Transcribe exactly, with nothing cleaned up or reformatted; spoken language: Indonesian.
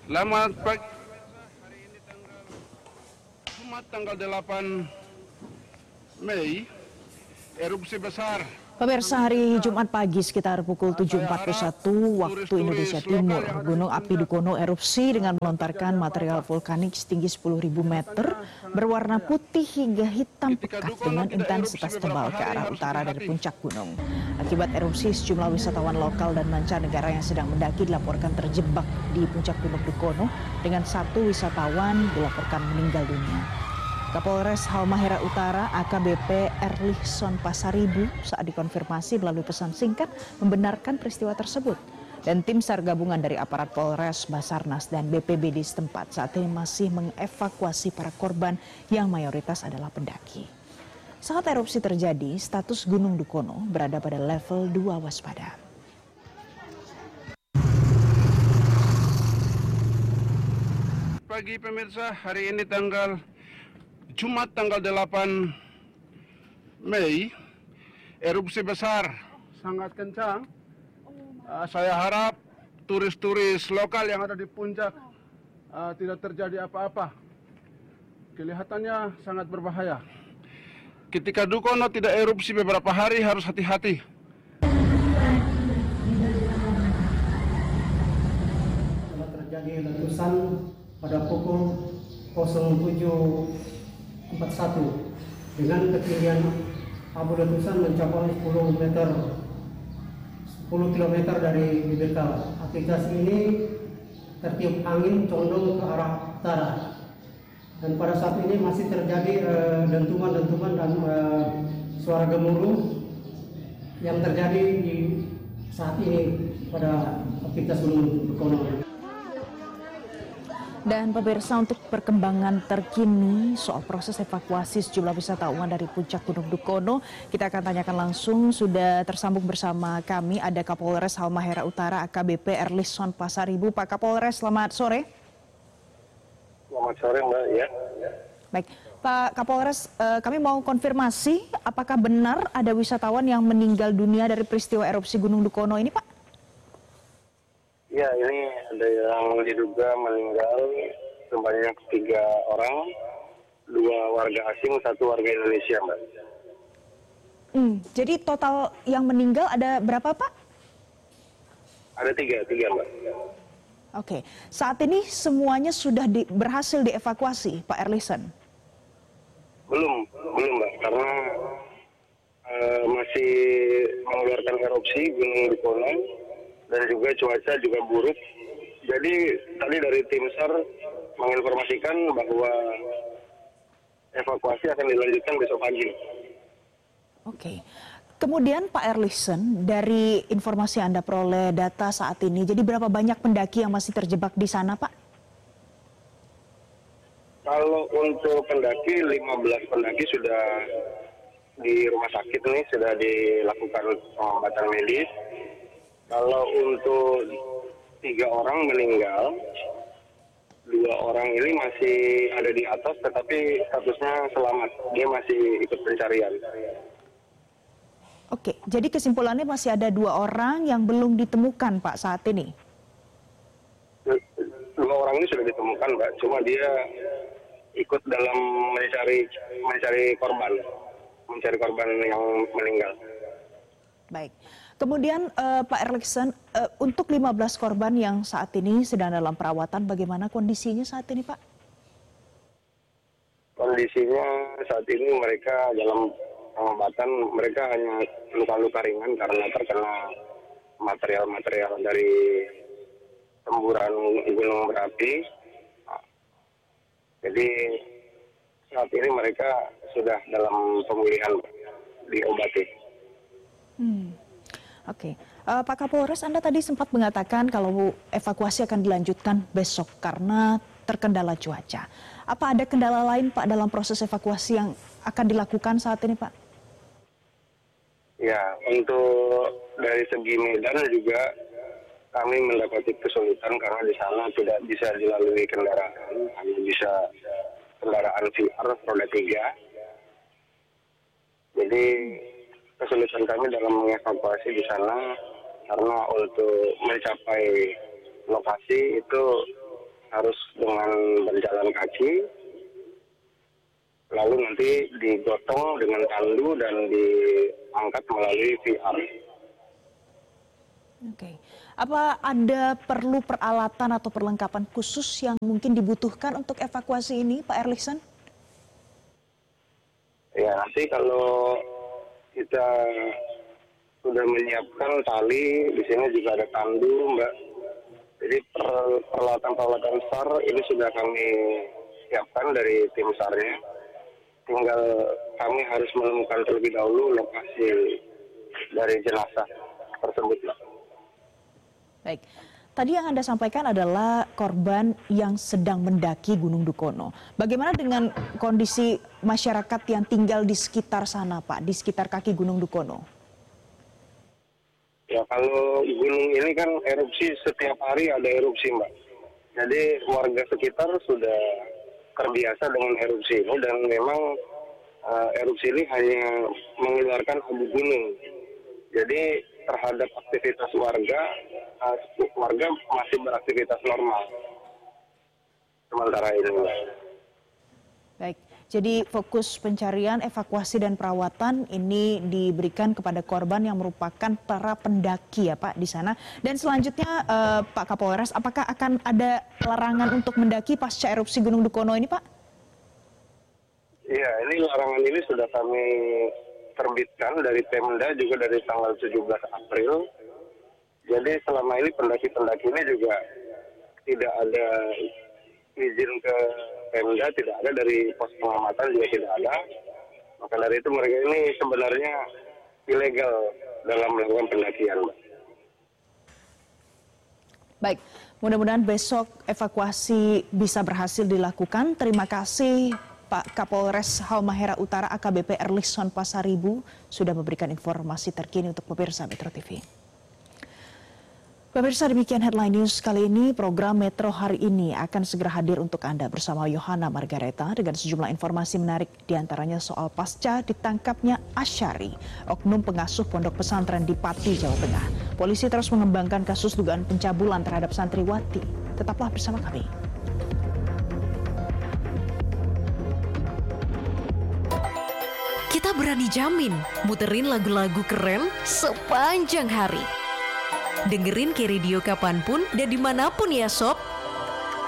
Selamat pagi pemirsa, hari ini tanggal Jumat tanggal delapan Mei, erupsi besar. Pemirsa, hari Jumat pagi sekitar pukul tujuh empat puluh satu waktu Indonesia Timur, Gunung Api Dukono erupsi dengan melontarkan material vulkanik setinggi sepuluh ribu meter berwarna putih hingga hitam pekat dengan intensitas tebal ke arah utara dari puncak gunung. Akibat erupsi, sejumlah wisatawan lokal dan mancanegara yang sedang mendaki dilaporkan terjebak di puncak Gunung Dukono dengan satu wisatawan dilaporkan meninggal dunia. Kapolres Halmahera Utara A K B P Erlihson Pasaribu saat dikonfirmasi melalui pesan singkat membenarkan peristiwa tersebut. Dan tim SAR gabungan dari aparat Polres, Basarnas, dan B P B D setempat saat ini masih mengevakuasi para korban yang mayoritas adalah pendaki. Saat erupsi terjadi, status Gunung Dukono berada pada level dua waspada. Pagi pemirsa, hari ini tanggal Jumat tanggal delapan Mei, erupsi besar sangat kencang. Uh, saya harap turis-turis lokal yang ada di puncak uh, tidak terjadi apa-apa. Kelihatannya sangat berbahaya. Ketika Dukono tidak erupsi beberapa hari harus hati-hati. Telah terjadi letusan pada pukul tujuh empat puluh satu dengan ketinggian abu letusan mencapai sepuluh meter, sepuluh kilometer dari bibir kawah. Aktivitas ini tertiup angin condong ke arah utara dan pada saat ini masih terjadi uh, dentuman-dentuman dan uh, suara gemuruh yang terjadi di saat ini pada aktivitas Gunung Dukono. Dan pemirsa, untuk perkembangan terkini soal proses evakuasi sejumlah wisatawan dari puncak Gunung Dukono, kita akan tanyakan langsung. Sudah tersambung bersama kami ada Kapolres Halmahera Utara A K B P Erlihson Pasaribu. Pak Kapolres, selamat sore. Selamat sore Mbak, ya. Baik, Pak Kapolres, eh, kami mau konfirmasi apakah benar ada wisatawan yang meninggal dunia dari peristiwa erupsi Gunung Dukono ini, Pak? Ya, ini ada yang diduga meninggal sebanyak tiga orang, dua warga asing, satu warga Indonesia, Mbak. Hmm, jadi total yang meninggal ada berapa, Pak? Ada tiga, tiga, Mbak. Oke, saat ini semuanya sudah di, berhasil dievakuasi, Pak Erlihson? Belum, belum, Mbak, karena uh, masih mengeluarkan erupsi Gunung Dukono. Dan juga cuaca juga buruk. Jadi tadi dari tim SAR menginformasikan bahwa evakuasi akan dilanjutkan besok pagi. Oke. Kemudian Pak Erlihson, dari informasi yang Anda peroleh data saat ini, jadi berapa banyak pendaki yang masih terjebak di sana, Pak? Kalau untuk pendaki, lima belas pendaki sudah di rumah sakit nih, sudah dilakukan pengobatan medis. Kalau untuk tiga orang meninggal, dua orang ini masih ada di atas, tetapi statusnya selamat. Dia masih ikut pencarian. Oke, jadi kesimpulannya masih ada dua orang yang belum ditemukan, Pak, saat ini? Dua orang ini sudah ditemukan, Pak. Cuma dia ikut dalam mencari mencari korban, mencari korban yang meninggal. Baik. Kemudian uh, Pak Erlihson, uh, untuk lima belas korban yang saat ini sedang dalam perawatan, bagaimana kondisinya saat ini, Pak? Kondisinya saat ini mereka dalam pengobatan, mereka hanya luka-luka ringan karena terkena material-material dari semburan gunung berapi. Jadi saat ini mereka sudah dalam pemulihan, diobati. Hmm. Oke, uh, Pak Kapolres, Anda tadi sempat mengatakan kalau evakuasi akan dilanjutkan besok karena terkendala cuaca. Apa ada kendala lain, Pak, dalam proses evakuasi yang akan dilakukan saat ini, Pak? Ya, untuk dari segi medan juga kami mendapati kesulitan karena di sana tidak bisa dilalui kendaraan, hanya bisa kendaraan V R roda tiga. Jadi kesulitan kami dalam mengevakuasi di sana karena untuk mencapai lokasi itu harus dengan berjalan kaki, lalu nanti digotong dengan tandu dan diangkat melalui V R. Oke, apa ada perlu peralatan atau perlengkapan khusus yang mungkin dibutuhkan untuk evakuasi ini, Pak Erlikson? Ya, nanti kalau kita sudah menyiapkan tali, di sini juga ada tandu, Mbak. Jadi peralatan-peralatan S A R ini sudah kami siapkan dari tim S A R-nya. Tinggal kami harus menemukan terlebih dahulu lokasi dari jenazah tersebut, Mbak. Baik, tadi yang Anda sampaikan adalah korban yang sedang mendaki Gunung Dukono. Bagaimana dengan kondisi masyarakat yang tinggal di sekitar sana, Pak, di sekitar kaki Gunung Dukono? Ya, kalau gunung ini kan erupsi setiap hari ada erupsi, Mbak. Jadi warga sekitar sudah terbiasa dengan erupsi ini dan memang uh, erupsi ini hanya mengeluarkan abu gunung. Jadi terhadap aktivitas warga, uh, warga masih beraktivitas normal sementara ini, Mbak. Baik, jadi fokus pencarian, evakuasi dan perawatan ini diberikan kepada korban yang merupakan para pendaki ya Pak di sana. Dan selanjutnya eh, Pak Kapolres, apakah akan ada larangan untuk mendaki pasca erupsi Gunung Dukono ini Pak? Iya, ini larangan ini sudah kami terbitkan dari Pemda juga dari tanggal tujuh belas April. Jadi selama ini pendaki-pendaki ini juga tidak ada izin ke Pemda, tidak ada dari pos pengamatan juga tidak ada. Maka dari itu mereka ini sebenarnya ilegal dalam melakukan pendakian. Baik, mudah-mudahan besok evakuasi bisa berhasil dilakukan. Terima kasih Pak Kapolres Halmahera Utara A K B P Erlikson Pasaribu sudah memberikan informasi terkini untuk pemirsa Metro T V. Pemirsa, demikian headline news kali ini. Program Metro hari ini akan segera hadir untuk Anda bersama Yohana Margareta dengan sejumlah informasi menarik, diantaranya soal pasca ditangkapnya Asyari, oknum pengasuh pondok pesantren di Pati, Jawa Tengah. Polisi terus mengembangkan kasus dugaan pencabulan terhadap santriwati. Tetaplah bersama kami. Kita berani jamin muterin lagu-lagu keren sepanjang hari. Dengerin K Radio kapanpun dan dimanapun ya sob.